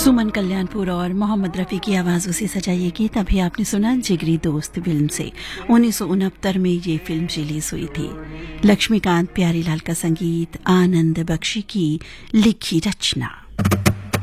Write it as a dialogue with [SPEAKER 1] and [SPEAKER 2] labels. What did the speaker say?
[SPEAKER 1] सुमन कल्याणपुर और मोहम्मद रफी की आवाजों से सजा ये गीत अभी आपने सुना जिगरी दोस्त फिल्म से। 1969 में ये फिल्म रिलीज हुई थी। लक्ष्मीकांत प्यारीलाल का संगीत, आनंद बख्शी की लिखी रचना।